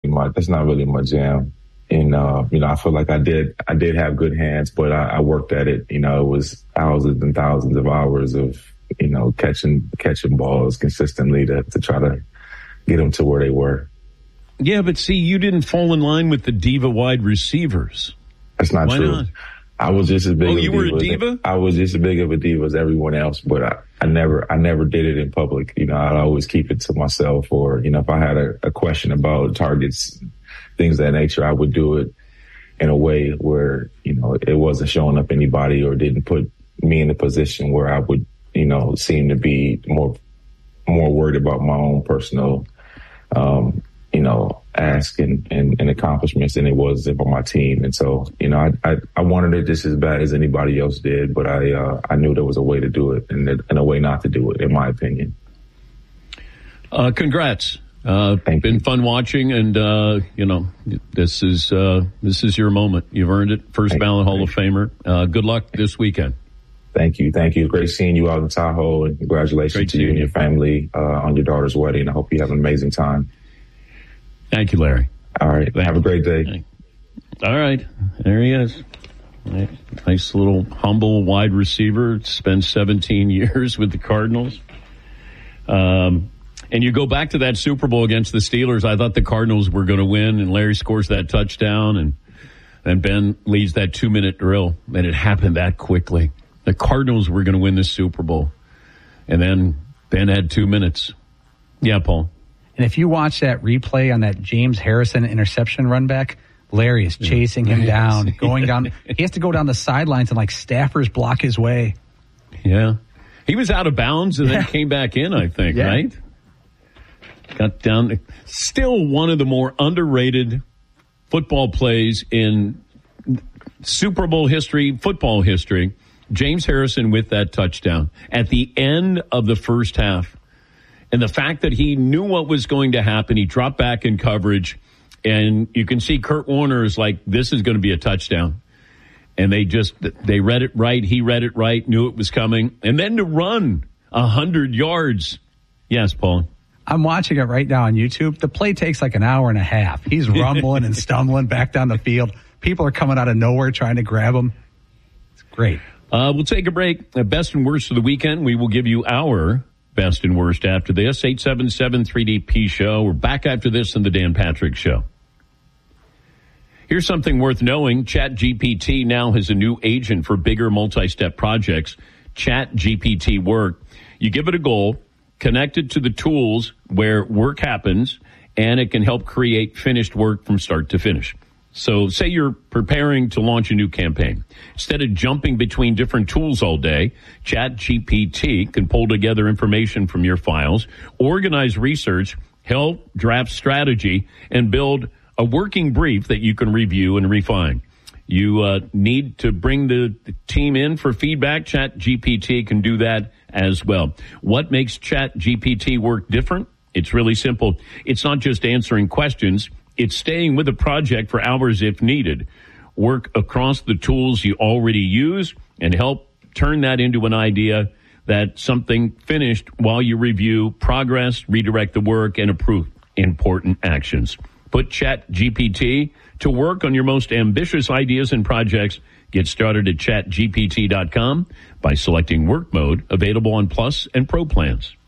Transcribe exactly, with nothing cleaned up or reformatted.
my, that's not really my jam. And, uh, you know, I feel like I did, I did have good hands, but I, I worked at it. You know, it was thousands and thousands of hours of, you know, catching, catching balls consistently to, to try to get them to where they were. Yeah, but see, you didn't fall in line with the diva wide receivers. That's not Why true. Not? I was just as big. Oh, of you a were diva a diva? I was just as big of a diva as everyone else, but I, I never, I never did it in public. You know, I'd always keep it to myself, or, you know, if I had a, a question about targets, things of that nature, I would do it in a way where, you know, it wasn't showing up anybody or didn't put me in a position where I would, you know, seem to be more, more worried about my own personal, um, you know, ask and, and, and accomplishments than it was for my team. And so, you know, I, I, I wanted it just as bad as anybody else did, but I, uh, I knew there was a way to do it and, and a way not to do it, in my opinion. Uh, congrats. Uh, Thank been you. fun watching, and, uh, you know, this is, uh, this is your moment. You've earned it. First Thank ballot you. Hall of Famer. Uh, good luck this weekend. Thank you. Thank you. Great seeing you out in Tahoe, and congratulations Great to you seeing and your you. family, uh, on your daughter's wedding. I hope you have an amazing time. Thank you, Larry. All right. Have a great day. All right. There he is. Nice little humble wide receiver. Spent seventeen years with the Cardinals. Um, and you go back to that Super Bowl against the Steelers. I thought the Cardinals were going to win, and Larry scores that touchdown, and then Ben leads that two-minute drill, and it happened that quickly. The Cardinals were going to win the Super Bowl, and then Ben had two minutes. Yeah, Paul. And if you watch that replay on that James Harrison interception run back, Larry is chasing him down, going down. He has to go down the sidelines and like staffers block his way. Yeah. He was out of bounds and yeah. then came back in, I think, yeah. right? Got down. Still one of the more underrated football plays in Super Bowl history, football history. James Harrison with that touchdown at the end of the first half. And the fact that he knew what was going to happen, he dropped back in coverage, and you can see Kurt Warner is like, this is going to be a touchdown. And they just, they read it right, he read it right, knew it was coming. And then to run one hundred yards. Yes, Paul. I'm watching it right now on YouTube. The play takes like an hour and a half. He's rumbling and stumbling back down the field. People are coming out of nowhere trying to grab him. It's great. Uh, we'll take a break. Uh, best and worst of the weekend. We will give you our best and worst after this. eight seven seven three D P show. We're back after this in the Dan Patrick Show. Here's something worth knowing. ChatGPT now has a new agent for bigger multi-step projects. ChatGPT Work. You give it a goal, connect it to the tools where work happens, and it can help create finished work from start to finish. So say you're preparing to launch a new campaign. Instead of jumping between different tools all day, ChatGPT can pull together information from your files, organize research, help draft strategy, and build a working brief that you can review and refine. You uh, need to bring the, the team in for feedback. ChatGPT can do that as well. What makes ChatGPT Work different? It's really simple. It's not just answering questions. It's staying with a project for hours if needed. Work across the tools you already use and help turn that into an idea that something finished while you review progress, redirect the work, and approve important actions. Put ChatGPT to work on your most ambitious ideas and projects. Get started at chat G P T dot com by selecting work mode, available on Plus and Pro plans.